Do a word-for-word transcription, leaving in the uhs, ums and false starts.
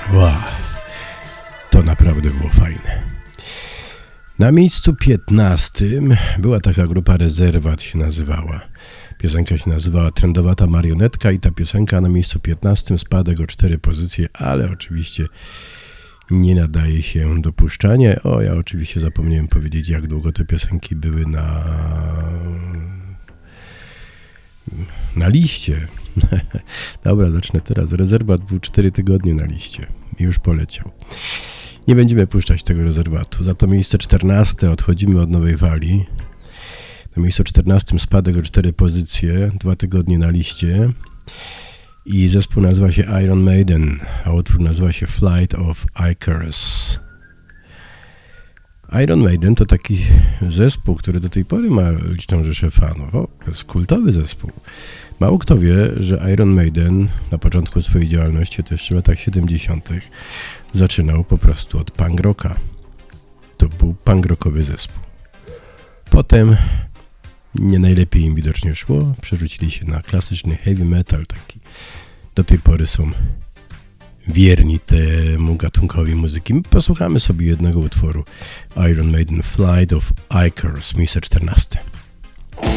Wow, to naprawdę było fajne. Na miejscu piętnastym była taka grupa Rezerwat się nazywała. Piosenka się nazywała Trendowata Marionetka i ta piosenka na miejscu piętnastym spadek o cztery pozycje, ale oczywiście nie nadaje się do puszczania. O, ja oczywiście zapomniałem powiedzieć, jak długo te piosenki były na na liście. Dobra, zacznę teraz. Rezerwat był cztery tygodnie na liście i już poleciał. Nie będziemy puszczać tego rezerwatu. Za to miejsce czternaste odchodzimy od Nowej Fali. Na miejscu czternastym spadek o cztery pozycje, dwa tygodnie na liście. I zespół nazywa się Iron Maiden, a utwór nazywa się Flight of Icarus. Iron Maiden to taki zespół, który do tej pory ma liczną rzeszę fanów. O, to jest kultowy zespół. Mało kto wie, że Iron Maiden na początku swojej działalności, to jeszcze w latach siedemdziesiątych, zaczynał po prostu od punk rocka. To był punk rockowy zespół. Potem nie najlepiej im widocznie szło, przerzucili się na klasyczny heavy metal, taki do tej pory są wierni temu gatunkowi muzyki. Posłuchamy sobie jednego utworu Iron Maiden, Flight of Icarus, miejsce czternaste.